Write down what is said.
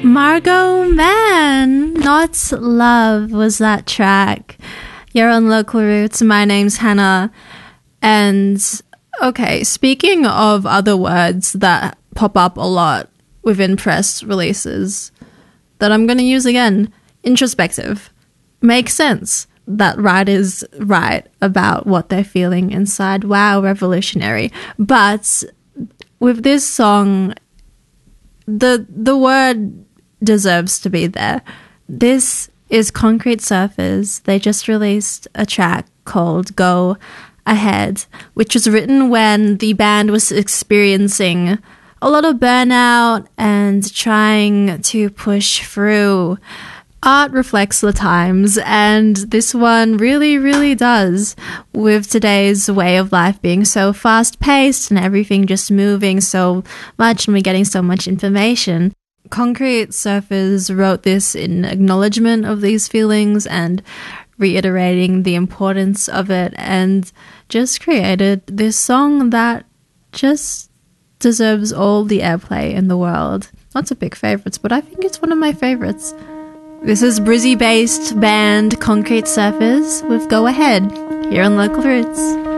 Margot Man, Not Love was that track. You're on Local Roots. My name's Hannah. And, okay, speaking of other words that pop up a lot within press releases that I'm going to use again, introspective. Makes sense that writers write about what they're feeling inside. Wow, revolutionary. But with this song, the word deserves to be there. This is Concrete Surfers. They just released a track called Go Ahead, which was written when the band was experiencing a lot of burnout and trying to push through. Art reflects the times, and this one really, really does, with today's way of life being so fast-paced and everything just moving so much and we're getting so much information. Concrete Surfers wrote this in acknowledgement of these feelings and reiterating the importance of it, and just created this song that just deserves all the airplay in the world. Lots of big favourites, but I think it's one of my favourites. This is Brizzy-based band Concrete Surfers with Go Ahead here on Local Roots.